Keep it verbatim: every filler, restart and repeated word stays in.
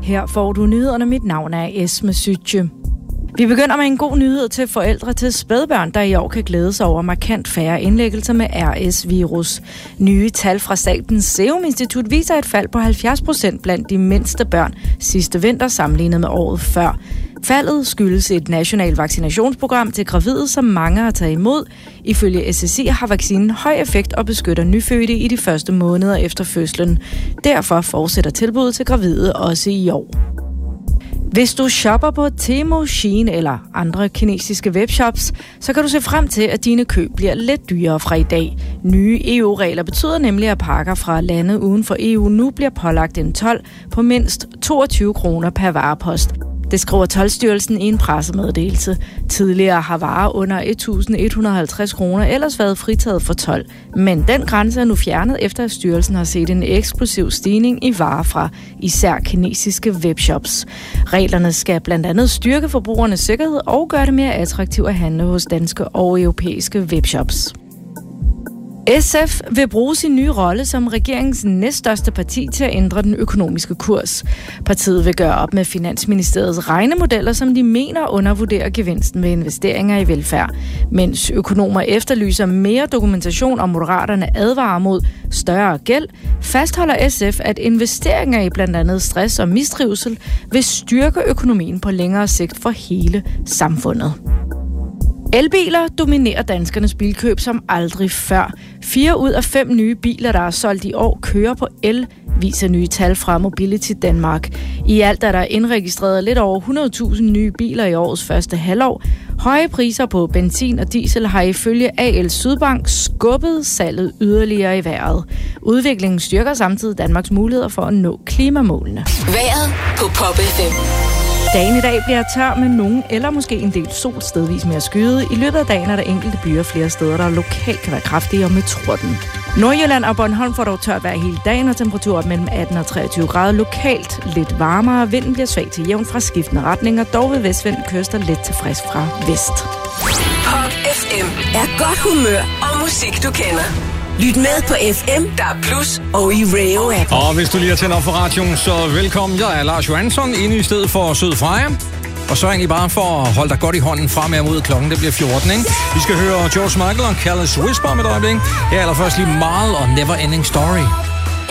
Her får du nyhederne. Mit navn er Esme Sytje. Vi begynder med en god nyhed til forældre til spædbørn, der i år kan glæde sig over markant færre indlæggelser med R S-virus. Nye tal fra Statens Serum Institut viser et fald på halvfjerds procent blandt de mindste børn sidste vinter sammenlignet med året før. Faldet skyldes et nationalt vaccinationsprogram til gravide, som mange har taget imod. Ifølge S S I har vaccinen høj effekt og beskytter nyfødte i de første måneder efter fødslen. Derfor fortsætter tilbuddet til gravide også i år. Hvis du shopper på Temu, Shein eller andre kinesiske webshops, så kan du se frem til, at dine køb bliver lidt dyrere fra i dag. Nye E U-regler betyder nemlig, at pakker fra lande uden for E U nu bliver pålagt en told på mindst toogtyve kroner per varepost. Det skriver Toldstyrelsen i en pressemeddelelse. Tidligere har varer under et tusind et hundrede og halvtreds kroner ellers været fritaget for told. Men den grænse er nu fjernet, efter at styrelsen har set en eksplosiv stigning i varer fra især kinesiske webshops. Reglerne skal blandt andet styrke forbrugernes sikkerhed og gøre det mere attraktivt at handle hos danske og europæiske webshops. S F vil bruge sin nye rolle som regeringens næststørste parti til at ændre den økonomiske kurs. Partiet vil gøre op med Finansministeriets regnemodeller, som de mener undervurderer gevinsten ved investeringer i velfærd. Mens økonomer efterlyser mere dokumentation og Moderaterne advarer mod større gæld, fastholder S F, at investeringer i blandt andet stress og mistrivsel vil styrke økonomien på længere sigt for hele samfundet. Elbiler dominerer danskernes bilkøb som aldrig før. Fire ud af fem nye biler, der er solgt i år, kører på el, viser nye tal fra Mobility Danmark. I alt er der indregistreret lidt over hundrede tusind nye biler i årets første halvår. Høje priser på benzin og diesel har ifølge A L Sydbank skubbet salget yderligere i vejret. Udviklingen styrker samtidig Danmarks muligheder for at nå klimamålene. Vejret på Pop F M. Dagen i dag bliver tør med nogen eller måske en del sol stedvis mere skyet. I løbet af dagen er der enkelte byer flere steder, der lokalt kan være kraftige og med torden. Nordjylland og Bornholm får dog tørt vejr hele dagen, og temperatur op mellem atten og treogtyve grader. Lokalt lidt varmere. Vinden bliver svag til jævn fra skiftende retninger, dog ved vestvind kyster lidt til frisk fra vest. Pop F M er godt humør og musik, du kender. Lyt med på F M, der er plus, og i Rayo-appen. Og hvis du lige har tændt op for radioen, så velkommen. Jeg er Lars Johansson, inde i stedet for Sød Freja. Og så egentlig bare for at holde dig godt i hånden frem med mod klokken. Det bliver fjorten, ikke? Vi skal høre George Michael og Careless Whisper med et øjeblik. Her allerførst lige Marl og Never Ending Story.